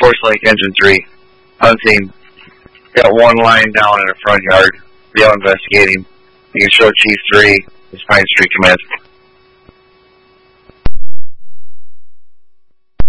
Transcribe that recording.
Force Link, Engine 3. Unseen. Got one lying down in the front yard. Be out investigating. You can show Chief 3, his Pine Street Command.